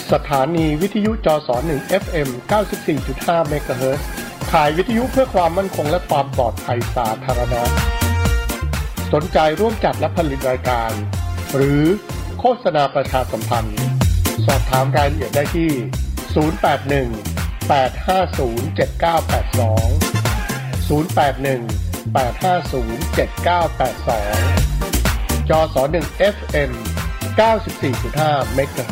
สถานีวิทยุจส1 FM 94.5 เมกะเฮิรตซ์ขายวิทยุเพื่อความมั่นคงและความปลอดภัยสาธารณะสนใจร่วมจัดและผลิตรายการหรือโฆษณาประชาสัมพันธ์สอบถามรายละเอียดได้ที่081 850 7982 081 850 7982 จส1 FM 94.5 เมกะ